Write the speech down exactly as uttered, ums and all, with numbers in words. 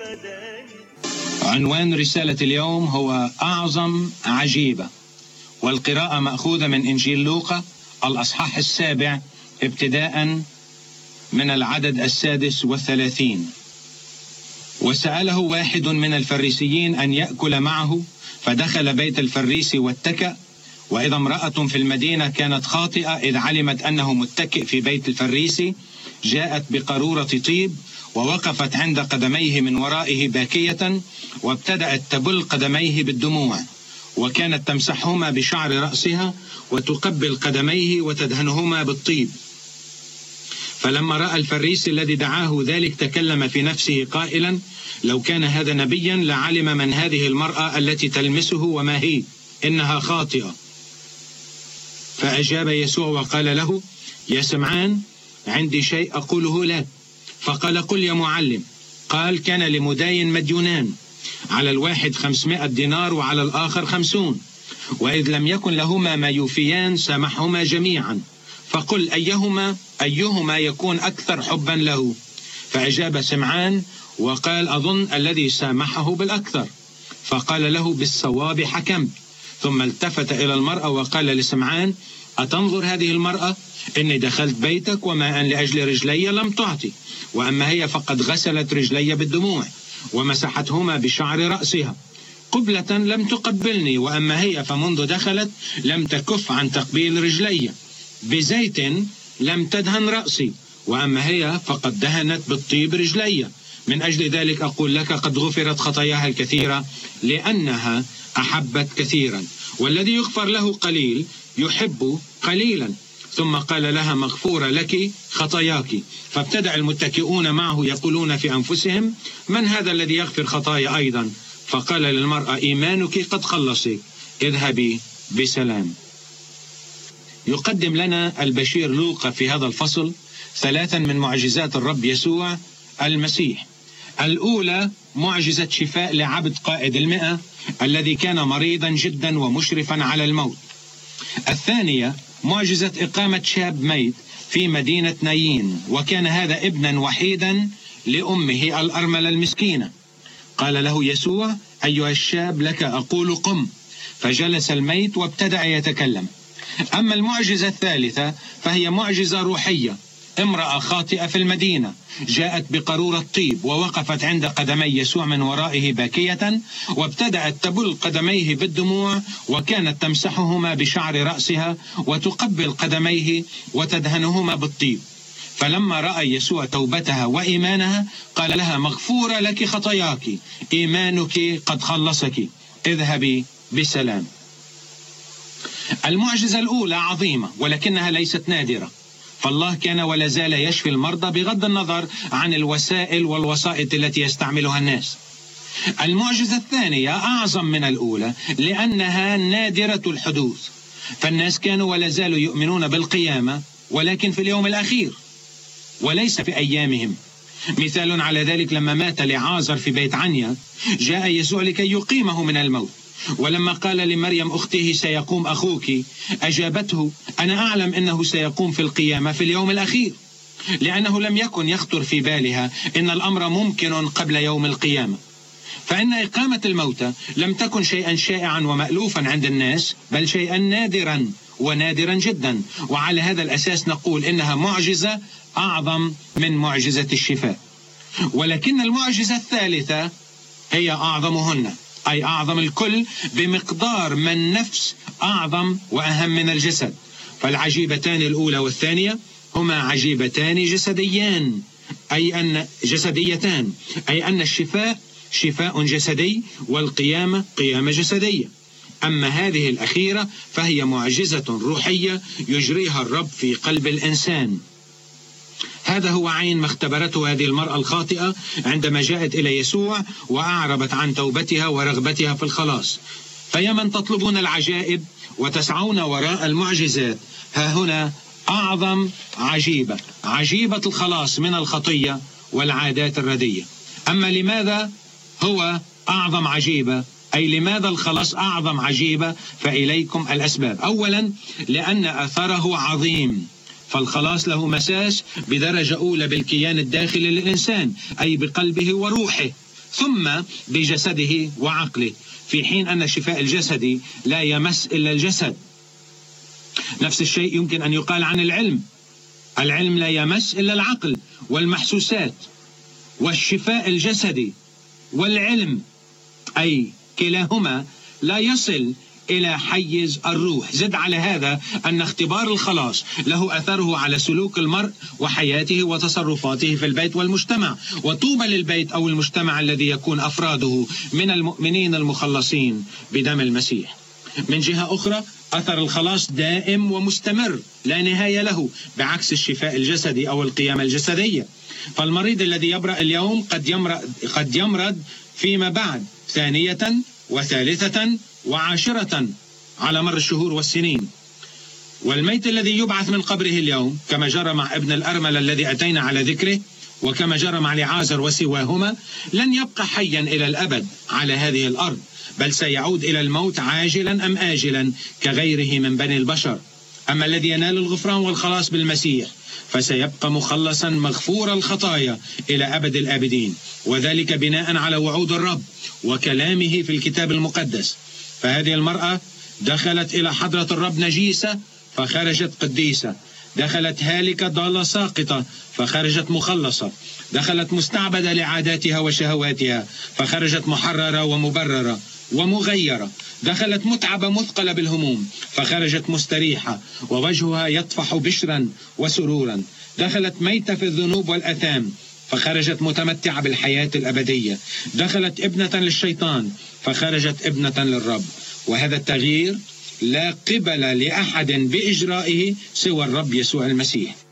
عنوان رسالة اليوم هو أعظم عجيبة، والقراءة مأخوذة من إنجيل لوقا الأصحاح السابع ابتداء من العدد السادس والثلاثين. وسأله واحد من الفريسيين أن يأكل معه، فدخل بيت الفريسي واتكأ. وإذا امرأة في المدينة كانت خاطئة إذ علمت أنه متكئ في بيت الفريسي، جاءت بقارورة طيب ووقفت عند قدميه من ورائه باكية، وابتدأت تبل قدميه بالدموع، وكانت تمسحهما بشعر رأسها وتقبل قدميه وتدهنهما بالطيب. فلما رأى الفريسي الذي دعاه ذلك تكلم في نفسه قائلا: لو كان هذا نبيا لعلم من هذه المرأة التي تلمسه وما هي، إنها خاطئة. فأجاب يسوع وقال له: يا سمعان، عندي شيء أقوله لك. فقال: قل يا معلم. قال: كان لمداين مديونان، على الواحد خمسمائة دينار وعلى الآخر خمسون، وإذ لم يكن لهما ما يوفيان سامحهما جميعا، فقل أيهما أيهما يكون أكثر حبا له. فأجاب سمعان وقال: أظن الذي سامحه بالأكثر. فقال له: بالصواب حكمت. ثم التفت إلى المرأة وقال لسمعان: أتنظر هذه المرأة؟ إني دخلت بيتك وماء لأجل رجلي لم تعطي، وأما هي فقد غسلت رجلي بالدموع ومسحتهما بشعر رأسها. قبلة لم تقبلني، وأما هي فمنذ دخلت لم تكف عن تقبيل رجلي. بزيت لم تدهن رأسي، وأما هي فقد دهنت بالطيب رجلي. من أجل ذلك أقول لك قد غفرت خطاياها الكثيرة، لأنها أحبت كثيرا. والذي يغفر له قليل يحب قليلا. ثم قال لها: مغفورة لك خطاياك. فابتدأ المتكئون معه يقولون في أنفسهم: من هذا الذي يغفر خطايا أيضا؟ فقال للمرأة: إيمانك قد خلصك، اذهبي بسلام. يقدم لنا البشير لوقا في هذا الفصل ثلاثا من معجزات الرب يسوع المسيح. الأولى معجزة شفاء لعبد قائد المئة الذي كان مريضا جدا ومشرفا على الموت. الثانية معجزة إقامة شاب ميت في مدينة نايين، وكان هذا ابنا وحيدا لأمه الأرملة المسكينة. قال له يسوع: أيها الشاب، لك أقول قم. فجلس الميت وابتدأ يتكلم. أما المعجزة الثالثة فهي معجزة روحية. امرأة خاطئة في المدينة جاءت بقارورة طيب ووقفت عند قدمي يسوع من ورائه باكية، وابتدأت تبل قدميه بالدموع، وكانت تمسحهما بشعر رأسها وتقبل قدميه وتدهنهما بالطيب. فلما رأى يسوع توبتها وإيمانها قال لها: مغفورة لك خطاياك، إيمانك قد خلصك، اذهبي بسلام. المعجزة الأولى عظيمة ولكنها ليست نادرة، فالله كان ولا زال يشفي المرضى بغض النظر عن الوسائل والوسائط التي يستعملها الناس. المعجزة الثانية أعظم من الأولى لأنها نادرة الحدوث، فالناس كانوا ولا زالوا يؤمنون بالقيامة، ولكن في اليوم الأخير وليس في أيامهم. مثال على ذلك لما مات لعازر في بيت عنيا، جاء يسوع لكي يقيمه من الموت. ولما قال لمريم أخته: سيقوم أخوك، أجابته: أنا أعلم أنه سيقوم في القيامة في اليوم الأخير، لأنه لم يكن يخطر في بالها إن الأمر ممكن قبل يوم القيامة. فإن إقامة الموتى لم تكن شيئا شائعا ومألوفا عند الناس، بل شيئا نادرا ونادرا جدا. وعلى هذا الأساس نقول إنها معجزة أعظم من معجزة الشفاء. ولكن المعجزة الثالثة هي أعظمهن، أي أعظم الكل بمقدار ما النفس أعظم وأهم من الجسد. فالعجيبتان الأولى والثانية هما عجيبتان جسديان، أي أن جسديتان، أي أن الشفاء شفاء جسدي والقيامة قيامة جسدية. أما هذه الأخيرة فهي معجزة روحية يجريها الرب في قلب الإنسان. هذا هو عين ما اختبرته هذه المرأة الخاطئة عندما جاءت إلى يسوع وأعربت عن توبتها ورغبتها في الخلاص. فيا من تطلبون العجائب وتسعون وراء المعجزات، ها هنا أعظم عجيبة، عجيبة الخلاص من الخطية والعادات الردية. أما لماذا هو أعظم عجيبة، أي لماذا الخلاص أعظم عجيبة؟ فإليكم الأسباب. أولا، لأن أثره عظيم، فالخلاص له مساس بدرجة أولى بالكيان الداخلي للإنسان، أي بقلبه وروحه. ثم بجسده وعقله، في حين أن الشفاء الجسدي لا يمس إلا الجسد. نفس الشيء يمكن أن يقال عن العلم. العلم لا يمس إلا العقل والمحسوسات، والشفاء الجسدي والعلم أي كلاهما لا يصل إلى حيز الروح. زد على هذا أن اختبار الخلاص له أثره على سلوك المرء وحياته وتصرفاته في البيت والمجتمع، وطوبى للبيت أو المجتمع الذي يكون أفراده من المؤمنين المخلصين بدم المسيح. من جهة أخرى أثر الخلاص دائم ومستمر لا نهاية له، بعكس الشفاء الجسدي أو القيامة الجسدية. فالمريض الذي يبرأ اليوم قد يمرض, قد يمرض فيما بعد ثانية وثالثة وعاشرة على مر الشهور والسنين. والميت الذي يبعث من قبره اليوم كما جرى مع ابن الأرملة الذي أتينا على ذكره، وكما جرى مع لعازر وسواهما، لن يبقى حيا إلى الأبد على هذه الأرض، بل سيعود إلى الموت عاجلا أم آجلا كغيره من بني البشر. أما الذي ينال الغفران والخلاص بالمسيح فسيبقى مخلصا مغفور الخطايا إلى أبد الآبدين، وذلك بناء على وعود الرب وكلامه في الكتاب المقدس. فهذه المرأة دخلت إلى حضرة الرب نجيسة فخرجت قديسة، دخلت هالكة ضالة ساقطة فخرجت مخلصة، دخلت مستعبدة لعاداتها وشهواتها فخرجت محررة ومبررة ومغيرة، دخلت متعبة مثقلة بالهموم فخرجت مستريحة ووجهها يطفح بشرا وسرورا، دخلت ميتة في الذنوب والأثام فخرجت متمتعة بالحياة الأبدية، دخلت ابنة للشيطان فخرجت ابنة للرب. وهذا التغيير لا قبل لأحد بإجرائه سوى الرب يسوع المسيح.